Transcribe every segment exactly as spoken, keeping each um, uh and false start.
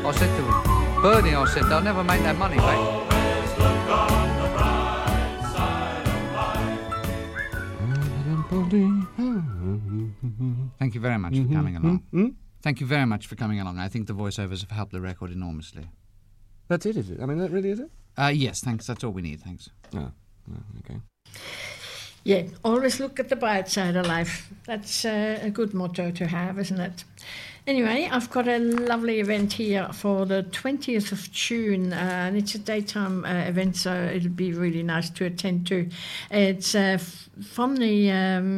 I said to Bernie, I said, they'll never make that money back. Thank you very much for coming along. Mm-hmm. Thank you very much for coming along. I think the voiceovers have helped the record enormously. That's it, is it? I mean, that really is it? Uh, yes, thanks. That's all we need, thanks. Oh, oh okay. Yeah, always look at the bright side of life. That's uh, a good motto to have, isn't it? Anyway, I've got a lovely event here for the twentieth of June, uh, and it's a daytime uh, event, so it'll be really nice to attend to. It's uh, f- from the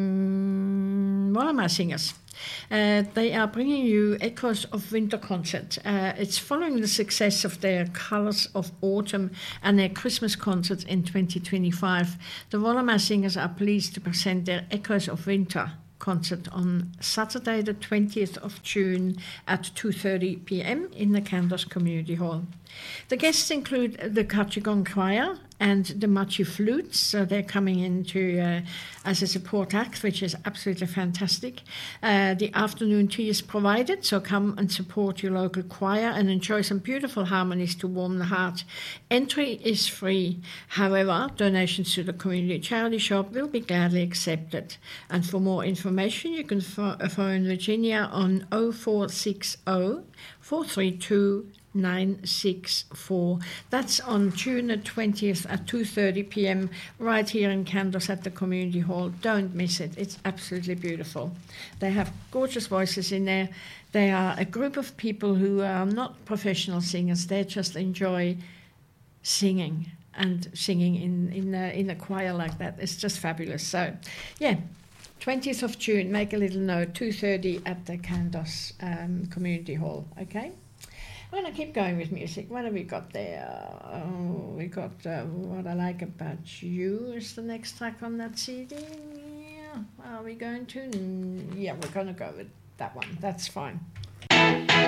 um, Wallermar Singers. Uh, they are bringing you Echoes of Winter concert. Uh, it's following the success of their Colours of Autumn and their Christmas concert in twenty twenty-five. The Wallermar Singers are pleased to present their Echoes of Winter concert on Saturday the twentieth of June at two thirty p.m. in the Candles Community Hall. The guests include the Kachigong Choir and the Machi Flutes, so they're coming in to, uh, as a support act, which is absolutely fantastic. Uh, the afternoon tea is provided, so come and support your local choir and enjoy some beautiful harmonies to warm the heart. Entry is free. However, donations to the community charity shop will be gladly accepted. And for more information, you can ph- phone Virginia on oh four six oh, four three two, nine six four. That's on June the twentieth at two thirty p.m. right here in Candles at the Community Hall. Don't miss it. It's absolutely beautiful. They have gorgeous voices in there. They are a group of people who are not professional singers. They just enjoy singing and singing in, in, a, in a choir like that. It's just fabulous. So, yeah, twentieth of June, make a little note, two thirty at the Candles um, Community Hall, okay? I'm going to keep going with music. What have we got there? Oh, we got uh, What I Like About You is the next track on that C D. Yeah. Are we going to? Yeah, we're going to go with that one. That's fine.